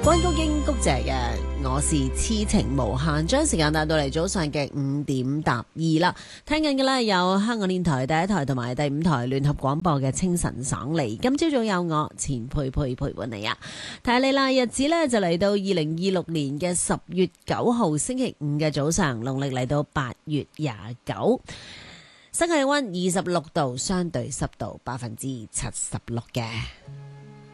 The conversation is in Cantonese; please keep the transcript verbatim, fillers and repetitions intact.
關菊英菊姐嘅我是痴情無限，將時間帶到嚟早上嘅五點踏二啦。聽緊嘅呢有香港電台第一台同埋第五台聯合廣播嘅清晨爽利。今朝早有我錢佩佩陪伴你啊，提下你啦，日子呢就嚟到二零二六年嘅十月九號星期五嘅早上，農曆嚟到八月廿九，室氣溫二十六度，相對濕度百分之七十六嘅。